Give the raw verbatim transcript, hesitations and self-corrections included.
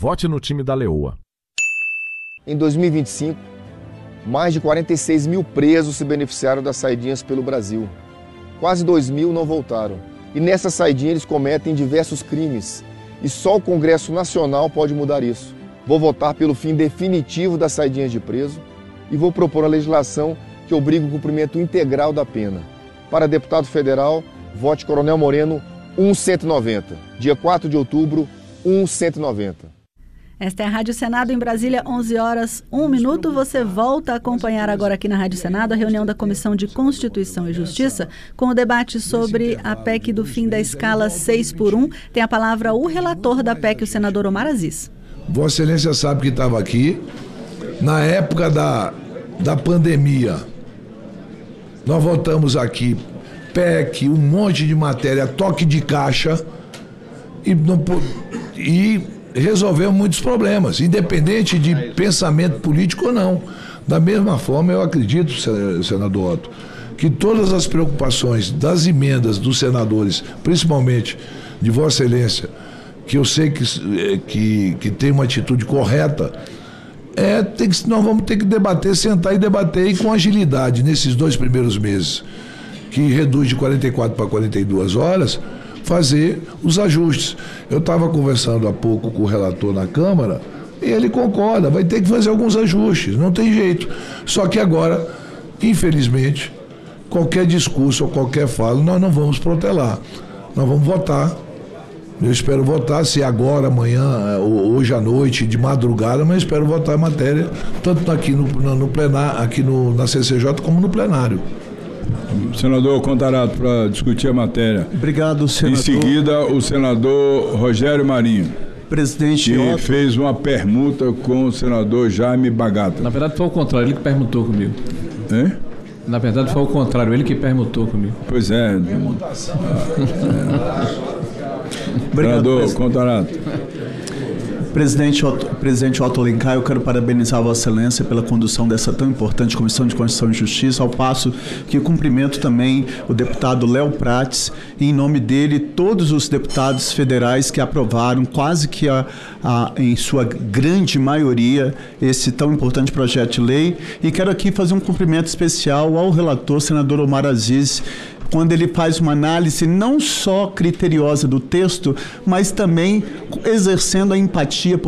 Vote no time da Leoa. Em dois mil e vinte e cinco, mais de quarenta e seis mil presos se beneficiaram das saidinhas pelo Brasil. Quase dois mil não voltaram. E nessa saidinha eles cometem diversos crimes. E só o Congresso Nacional pode mudar isso. Vou votar pelo fim definitivo das saidinhas de preso e vou propor a legislação que obriga o cumprimento integral da pena. Para deputado federal, vote Coronel Moreno um cento e noventa. Dia quatro de outubro, um cento e noventa. Esta é a Rádio Senado em Brasília, onze horas, um minuto. Você volta a acompanhar agora aqui na Rádio Senado a reunião da Comissão de Constituição e Justiça com o debate sobre a P E C do fim da escala seis por um. Tem a palavra o relator da P E C, o senador Omar Aziz. Vossa Excelência sabe que estava aqui na época da, da pandemia. Nós votamos aqui P E C, um monte de matéria, toque de caixa e não e resolvemos muitos problemas, independente de pensamento político ou não. Da mesma forma, eu acredito, senador Otto, que todas as preocupações das emendas dos senadores, principalmente de Vossa Excelência, que eu sei que, que, que tem uma atitude correta, é, tem que, nós vamos ter que debater, sentar e debater e com agilidade nesses dois primeiros meses, que reduz de quarenta e quatro para quarenta e duas horas, fazer os ajustes. Eu estava conversando há pouco com o relator na Câmara e ele concorda, vai ter que fazer alguns ajustes, não tem jeito. Só que agora, infelizmente, qualquer discurso ou qualquer fala, nós não vamos protelar. Nós vamos votar. Eu espero votar, se agora, amanhã, hoje à noite, de madrugada, mas espero votar a matéria, tanto aqui no, no plenário, aqui no, na C C J, como no plenário. Senador Contarato, para discutir a matéria. Obrigado, senador. Em seguida, o senador Rogério Marinho. Presidente que Otto fez uma permuta com o senador Jaime Bagata. Na verdade, foi o contrário, ele que permutou comigo. Hein? Na verdade, foi o contrário, ele que permutou comigo. Pois é. é. Obrigado, senador Contarato. Presidente Otto, Presidente Otto Alencar, eu quero parabenizar a Vossa Excelência pela condução dessa tão importante Comissão de Constituição e Justiça, ao passo que cumprimento também o deputado Léo Prates, e em nome dele todos os deputados federais que aprovaram, quase que a, a, em sua grande maioria, esse tão importante projeto de lei. E quero aqui fazer um cumprimento especial ao relator, senador Omar Aziz, quando ele faz uma análise não só criteriosa do texto, mas também exercendo a empatia